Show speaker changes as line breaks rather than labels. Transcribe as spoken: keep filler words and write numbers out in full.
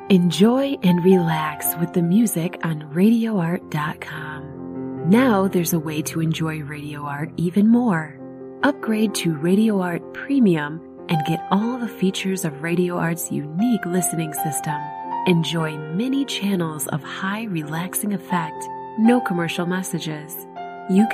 Enjoy and relax with the music on radio art dot com. Now there's a way to enjoy Radio Art even more. Upgrade to Radio Art Premium and get all the features of Radio Art's unique listening system. Enjoy many channels of high relaxing effect, no commercial messages,